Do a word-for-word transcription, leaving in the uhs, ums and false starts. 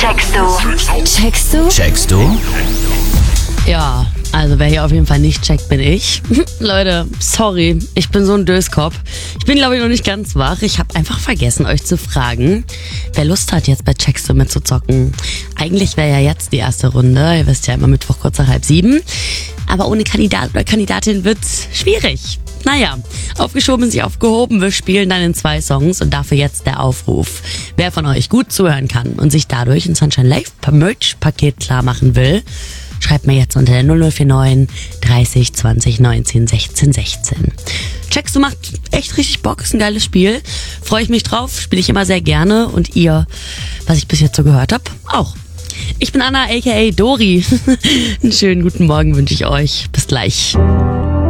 Checkst du? Checkst du? Checkst du? Ja, also wer hier auf jeden Fall nicht checkt, bin ich. Leute, sorry, ich bin so ein Döskopf. Ich bin, glaube ich, noch nicht ganz wach. Ich habe einfach vergessen, euch zu fragen, wer Lust hat, jetzt bei Checkst du mitzuzocken. Eigentlich wäre ja jetzt die erste Runde. Ihr wisst ja immer Mittwoch kurz nach halb sieben. Aber ohne Kandidat oder Kandidatin wird's schwierig. Naja, aufgeschoben ist sich aufgehoben. Wir spielen dann in zwei Songs und dafür jetzt der Aufruf. Wer von euch gut zuhören kann und sich dadurch ein Sunshine Live Merch-Paket klar machen will, schreibt mir jetzt unter der null null vier neun dreißig zwanzig neunzehn sechzehn sechzehn. Checkst du, macht echt richtig Bock, ist ein geiles Spiel. Freue ich mich drauf, spiele ich immer sehr gerne und ihr, was ich bis jetzt so gehört habe, auch. Ich bin Anna aka Dori. Einen schönen guten Morgen wünsche ich euch. Bis gleich.